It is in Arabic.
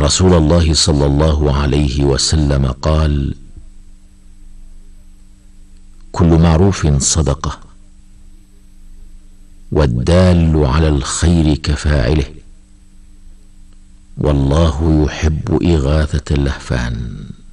رسول الله صلى الله عليه وسلم قال: كل معروف صدقة، والدال على الخير كفاعله، والله يحب إغاثة اللهفان.